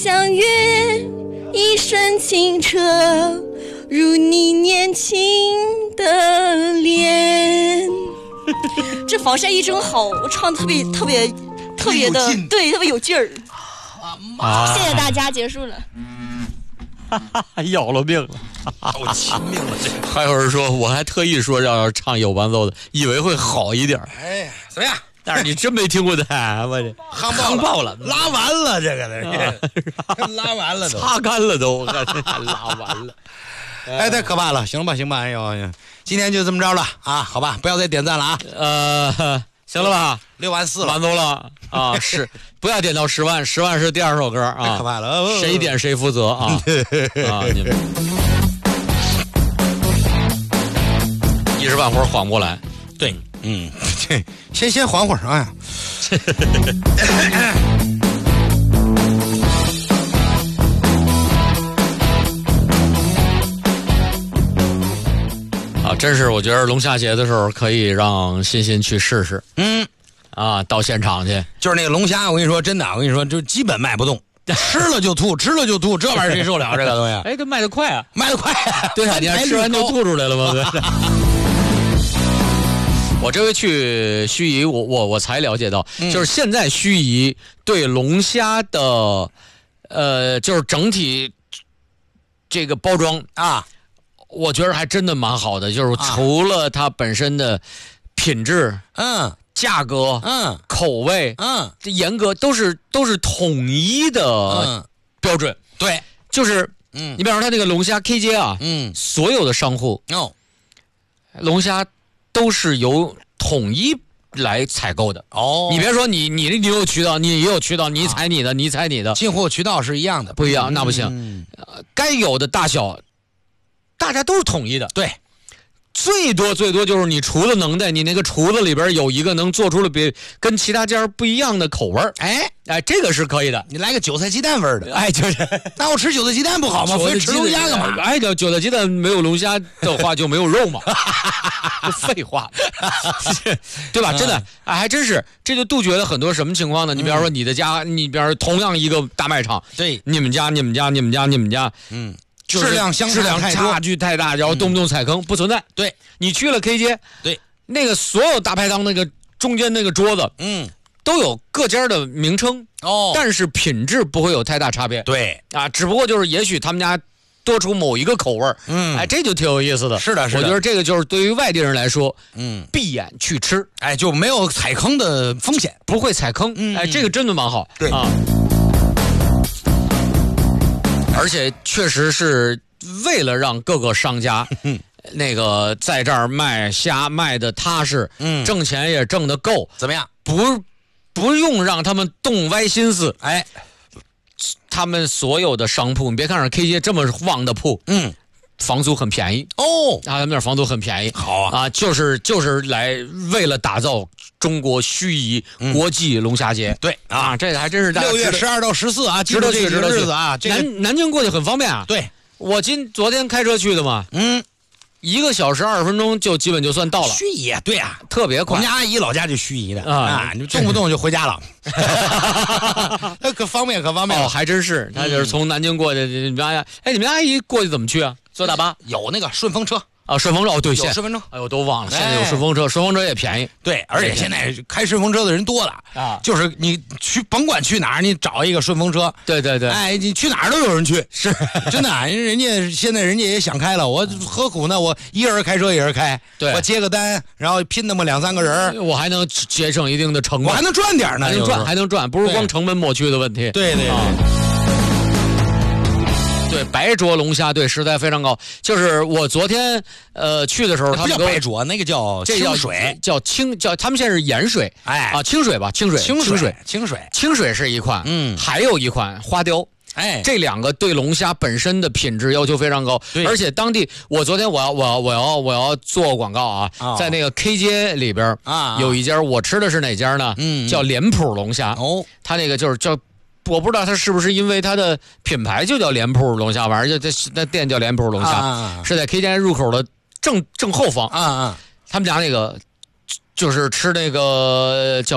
相约，一身清澈，如你年轻的脸。这防晒衣真好，我唱的特别的，对，特别有劲儿。谢谢大家，结束了。 要了命了， 要亲命了这个。 还有人说，我还特意说要唱有伴奏的，以为会好一点。 哎呀，怎么样？ 但是你真没听过他，我这夯爆了，拉完了这个拉完了都， 擦干了都，拉完了。 哎，太可怕了，行吧，哎呦，今天就这么着了啊，好吧，不要再点赞了啊。 行了吧 ，6万4了， 满足了啊！是，不要点到10万，10万是第2首歌啊， 太可怕了， 谁点谁负责啊！啊，你们一时半会儿缓不过来。 对，先缓会儿啊。 真是，我觉得龙虾节的时候可以让欣欣去试试。到现场去， 就是那个龙虾，我跟你说，真的，我跟你说，就基本卖不动，吃了就吐，这玩意儿谁受了这个东西？ 哎，这卖得快啊， 对啊，你还吃完就吐出来了吗？我这回去盱眙，我才了解到，就是现在盱眙对龙虾的，就是整体这个包装啊。我觉得还真的蛮好的，就是除了它本身的品质，价格，口味，这严格都是统一的标准。 对， 就是你比方说它那个龙虾 KJ 啊，所有的商户龙虾都是由统一来采购的。你别说你有渠道，你也有渠道，你采你的，你采你的， 进货渠道是一样的， 不一样，那不行。该有的大小。大家都是统一的， 对， 最多就是你厨子能耐，你那个厨子里边有一个能做出了跟其他家不一样的口味儿，哎，这个是可以的。 你来个韭菜鸡蛋味儿的， 哎，就是， 那我吃韭菜鸡蛋不好吗？非吃龙虾干嘛？ 哎，韭菜鸡蛋没有龙虾的话就没有肉嘛，废话，对吧？真的，哎，还真是，这就杜绝了很多什么情况呢？你比方说你的家，你比方说同样一个大卖场， 对， 你们家， 质量差距太大，然后动不动踩坑，不存在。 对， 你去了 KJ， 对， 那个所有大排档那个中间那个桌子，都有各家的名称但是品质不会有太大差别。 对啊，只不过就是也许他们家多出某一个口味哎，这就挺有意思的。 是的， 我觉得这个就是对于外地人来说，闭眼去吃， 哎，就没有踩坑的风险， 不会踩坑。哎，这个真的蛮好。 对啊。 而且确实是为了让各个商家，那个在这儿卖虾卖的踏实，挣钱也挣得够， 怎么样？ 不用让他们动歪心思， 哎， 他们所有的商铺，你别看上 K 街这么旺的铺，房租很便宜他们那儿房租很便宜， 好啊， 就是来为了打造中国盱眙国际龙虾节。 对啊， 这还真是 6月12到14啊， 值得去， 这个日子啊， 南京过去很方便啊。 对， 我昨天开车去的嘛，1个小时20分钟就基本就算到了。 盱眙对啊， 特别快。 我们家阿姨老家就盱眙的啊，你动不动就回家了，可方便了。 还真是，他就是从南京过去。你们阿姨过去怎么去啊？坐大巴？ 有那个顺风车。 顺风车对， 有顺风车， 哎呦都忘了，现在有顺风车，顺风车也便宜， 对，而且现在开顺风车的人多了啊，就是你去甭管去哪儿，你找一个顺风车， 对， 哎，你去哪儿都有人去，是真的，人家现在也想开了，我何苦呢？我一个人开车也是开， 对， 我接个单，然后拼那么2、3个人， 我还能节省一定的成本， 我还能赚点呢， 还能赚，不是光成本抹去的问题， 对。 对，白灼龙虾对，实在非常高。就是我昨天去的时候，他们不叫白灼，那个叫清水， 叫他们现在是盐水，清水吧，清水是一款，还有一款花雕。哎，这2个对龙虾本身的品质要求非常高，而且当地我昨天我要做广告啊，在那个 K 街里边有一家，我吃的是哪家呢？叫脸谱龙虾它那个就是叫。我不知道它是不是因为它的品牌就叫脸谱龙虾，反正就那店叫脸谱龙虾，是在 K 街入口的正后方他们家那个就是吃那个叫